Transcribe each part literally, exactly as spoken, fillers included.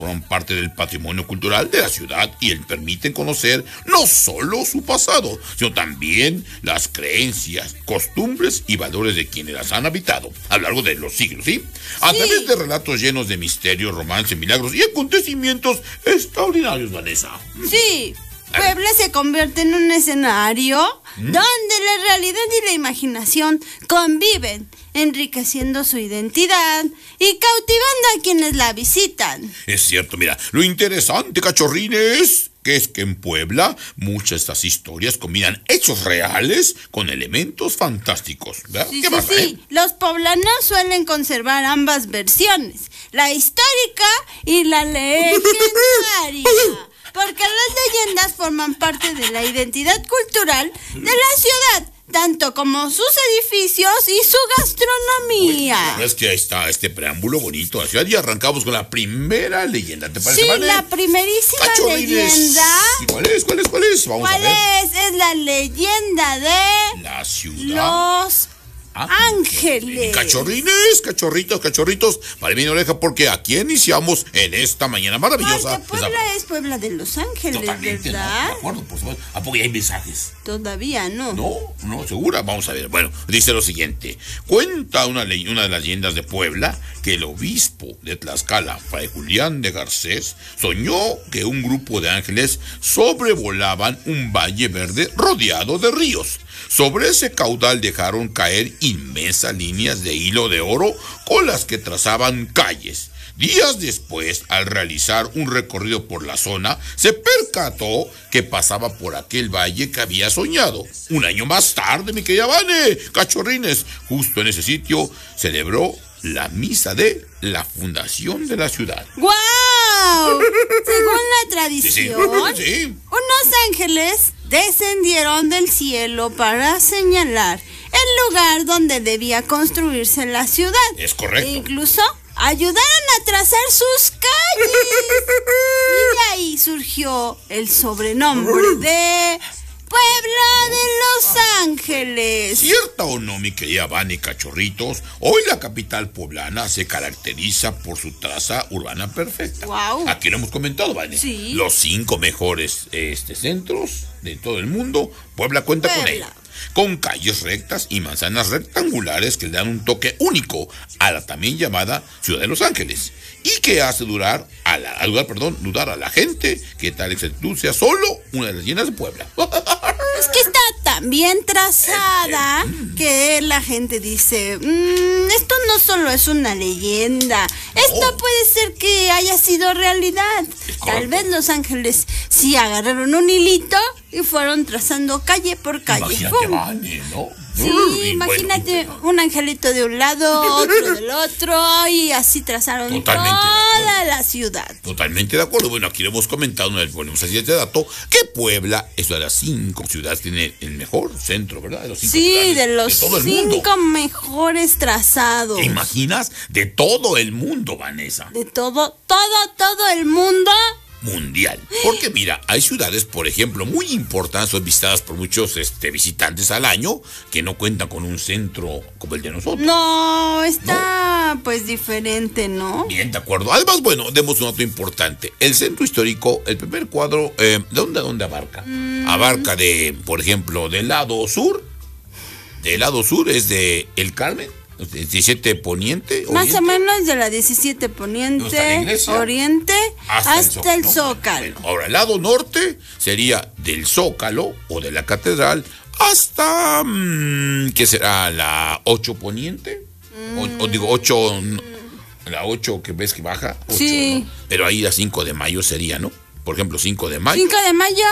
forman parte del patrimonio cultural de la ciudad y permiten conocer no solo su pasado, sino también las creencias, costumbres y valores de quienes las han habitado a lo largo de los siglos, ¿sí? A Sí. través de relatos llenos de misterios, romances, milagros y acontecimientos extraordinarios, Vanessa. Sí, Puebla se convierte en un escenario donde la realidad y la imaginación conviven, enriqueciendo su identidad y cautivando a quienes la visitan. Es cierto, mira, lo interesante, cachorrines, que es que en Puebla muchas de estas historias combinan hechos reales con elementos fantásticos, ¿verdad? Sí, ¿Qué sí, más, sí. eh? Los poblanos suelen conservar ambas versiones, la histórica y la legendaria, porque las leyendas forman parte de la identidad cultural de la ciudad, tanto como sus edificios y su gastronomía. Es que ahí está este preámbulo bonito de la ciudad y arrancamos con la primera leyenda, ¿te parece, Sí, Vane? la primerísima Cachorrines. leyenda. ¿Y cuál es? ¿Cuál es? ¿Cuál es? Vamos ¿Cuál a ver. es? Es la leyenda de La ciudad. los ángeles. Cachorrines, cachorritos, cachorritos, para mi oreja, porque aquí iniciamos en esta mañana maravillosa. Porque Puebla es Puebla de Los Ángeles, Totalmente, ¿no? ¿verdad? De acuerdo, por supuesto. ¿A poco ya hay mensajes? Todavía no. No, no, segura. Vamos a ver. Bueno, dice lo siguiente. Cuenta una, ley, una de las leyendas de Puebla que el obispo de Tlaxcala, Fray Julián de Garcés, soñó que un grupo de ángeles sobrevolaban un valle verde rodeado de ríos. Sobre ese caudal dejaron caer inmensas líneas de hilo de oro con las que trazaban calles. Días después, al realizar un recorrido por la zona, se percató que pasaba por aquel valle que había soñado. Un año más tarde, mi querida Vane, cachorrines, justo en ese sitio celebró la misa de la fundación de la ciudad. ¡Guau! Según la tradición, Sí, sí. unos ángeles descendieron del cielo para señalar el lugar donde debía construirse la ciudad. Es correcto. E incluso ayudaron a trazar sus calles. Y de ahí surgió el sobrenombre de Puebla de Los Ángeles. ¿Cierta o no, mi querida Vane, cachorritos? Hoy la capital poblana se caracteriza por su traza urbana perfecta. Guau. Aquí lo hemos comentado, Vane. Sí. Los cinco mejores este, centros de todo el mundo, Puebla cuenta con Puebla. ellos. Con calles rectas y manzanas rectangulares que le dan un toque único a la también llamada Ciudad de Los Ángeles. Y que hace durar a la, a dudar, perdón, dudar a la gente que tal exactitud sea solo una de las leyendas de Puebla. Es que está tan bien trazada que la gente dice, "Mm, esto no solo es una leyenda, esto No. puede ser que haya sido realidad". Es Tal correcto. vez los ángeles sí agarraron un hilito y fueron trazando calle por calle. Imagínate, ¡Pum! Vane, ¿no? Sí, Y imagínate bueno, un angelito de un lado, otro del otro, y así trazaron Totalmente de toda acuerdo. la ciudad. Totalmente de acuerdo. Bueno, aquí lo hemos comentado, nos ponemos así este dato, que Puebla es una de las cinco ciudades, tiene el mejor centro, ¿verdad? De los cinco Sí, ciudades de los todo el mundo. cinco mejores trazados. ¿Te imaginas? De todo el mundo, Vanessa. De todo, todo, todo el mundo. Mundial. Porque mira, hay ciudades, por ejemplo, muy importantes, son visitadas por muchos este, visitantes al año, que no cuentan con un centro como el de nosotros. No, está pues diferente, ¿no? Bien, de acuerdo. Además, bueno, demos un dato importante. El centro histórico, el primer cuadro, eh, ¿de dónde, a dónde abarca? Mm. Abarca de, por ejemplo, del lado sur. Del lado sur es de El Carmen, diecisiete Poniente. Más Oriente. o menos de la diecisiete ¿Dónde está la Poniente, iglesia? Oriente, hasta, Hasta, el ¿no? Zócalo. Bueno, ahora, el lado norte sería del Zócalo o de la Catedral hasta, mm, ¿qué será? La ocho Poniente. O, o digo, ocho, la ocho que ves que baja. ocho, Sí. ¿no? Pero ahí la cinco de mayo sería, ¿no? Por ejemplo, cinco de mayo. cinco de mayo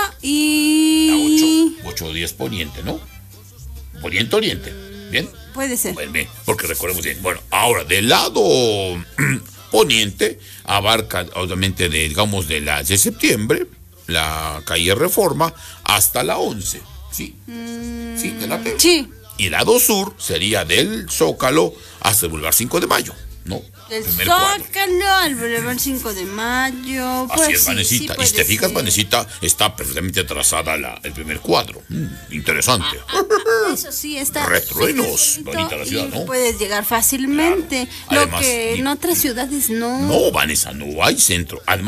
y... La ocho, ocho o diez Poniente, ¿no? Poniente, Oriente. ¿Bien? Puede ser. Bueno, bien, porque recordemos bien. Bueno, ahora, del lado poniente, abarca, obviamente, de, digamos, de la de septiembre, la calle Reforma, hasta la once. ¿Sí? ¿Sí? ¿Te late? Sí. Y el lado sur sería del Zócalo hasta el Boulevard cinco de mayo. No, Del primer cuadro. Zócalo al Boulevard cinco de mayo. Así Pues es, sí, Vanesita. sí y puede si te fijas, ser. Vanesita, está perfectamente trazada la, el primer cuadro. Mm, interesante. Eso sí, está. Retruenos, súper bonito bonita la ciudad, y ¿no? Puedes llegar fácilmente. Claro. Lo Además, que en y- otras ciudades no. No, Vanessa, no hay centro. Además,